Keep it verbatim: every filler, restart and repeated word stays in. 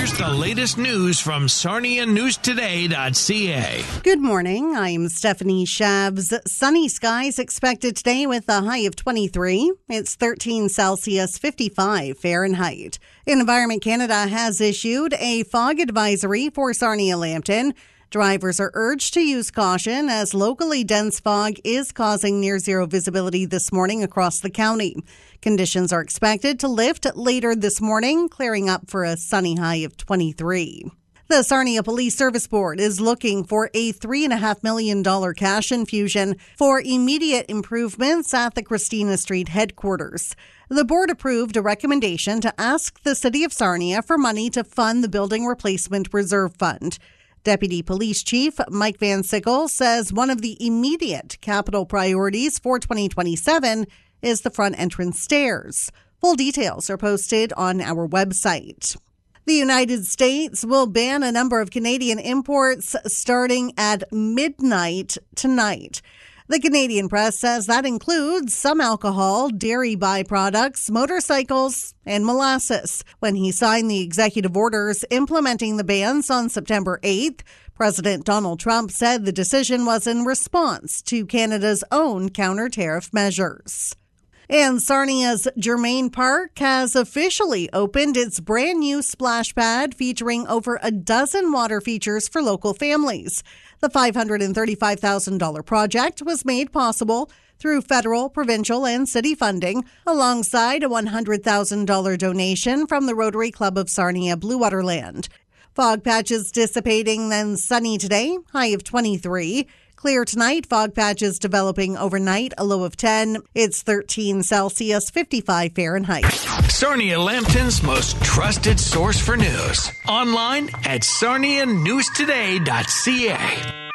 here's the latest news from Sarnia News Today dot C A. Good morning. I'm Stephanie Shabs. Sunny skies expected today with a high of twenty-three. It's thirteen Celsius, fifty-five Fahrenheit. Environment Canada has issued a fog advisory for Sarnia-Lambton. Drivers are urged to use caution as locally dense fog is causing near-zero visibility this morning across the county. Conditions are expected to lift later this morning, clearing up for a sunny high of twenty-three. The Sarnia Police Service Board is looking for a three point five million dollars cash infusion for immediate improvements at the Christina Street headquarters. The board approved a recommendation to ask the City of Sarnia for money to fund the Building Replacement Reserve Fund. Deputy Police Chief Mike Van Sickle says one of the immediate capital priorities for twenty twenty-seven is the front entrance stairs. Full details are posted on our website. The United States will ban a number of Canadian imports starting at midnight tonight. The Canadian press says that includes some alcohol, dairy byproducts, motorcycles, and molasses. When he signed the executive orders implementing the bans on September eighth, President Donald Trump said the decision was in response to Canada's own counter-tariff measures. And Sarnia's Germain Park has officially opened its brand new splash pad featuring over a dozen water features for local families. The five hundred thirty-five thousand dollars project was made possible through federal, provincial, and city funding, alongside a one hundred thousand dollars donation from the Rotary Club of Sarnia Bluewaterland. Fog patches dissipating, then sunny today, high of twenty-three. Clear tonight, fog patches developing overnight, a low of ten. It's thirteen Celsius, fifty-five Fahrenheit. Sarnia-Lambton's most trusted source for news. Online at Sarnia News Today dot C A.